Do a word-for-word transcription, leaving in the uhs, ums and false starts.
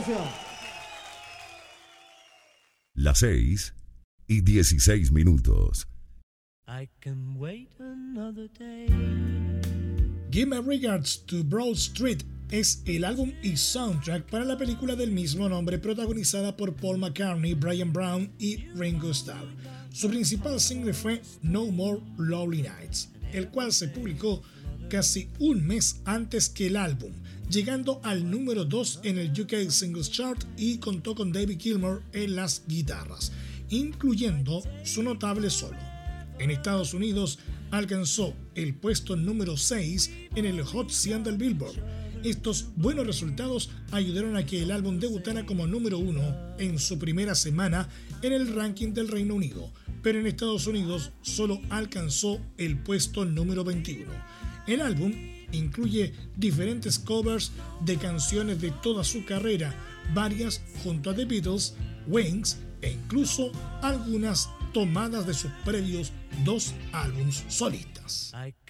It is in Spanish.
continuación. Las seis y dieciséis minutos. I can wait another day. Give My Regards to Broad Street es el álbum y soundtrack para la película del mismo nombre protagonizada por Paul McCartney, Brian Brown y Ringo Starr. Su principal single fue No More Lonely Nights, el cual se publicó casi un mes antes que el álbum, llegando al número dos en el U K Singles Chart y contó con David Gilmour en las guitarras, incluyendo su notable solo. En Estados Unidos alcanzó el puesto número seis en el Hot cien del Billboard. Estos buenos resultados ayudaron a que el álbum debutara como número uno en su primera semana en el ranking del Reino Unido, pero en Estados Unidos solo alcanzó el puesto número veintiuno. El álbum incluye diferentes covers de canciones de toda su carrera, varias junto a The Beatles, Wings e incluso algunas tomadas de sus previos dos álbumes solistas.